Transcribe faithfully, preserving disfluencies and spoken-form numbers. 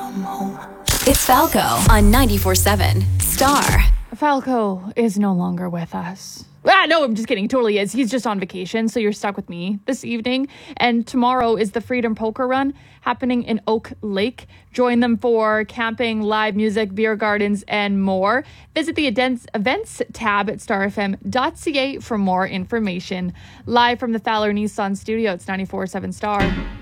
It's Falco on ninety-four seven Star. Falco is no longer with us. Ah, no, I'm just kidding. He totally is. He's just on vacation, so you're stuck with me this evening. And tomorrow is the Freedom Poker Run happening in Oak Lake. Join them for camping, live music, beer gardens, and more. Visit the events tab at star f m dot c a for more information. Live from the Fowler Nissan studio, it's ninety-four seven Star.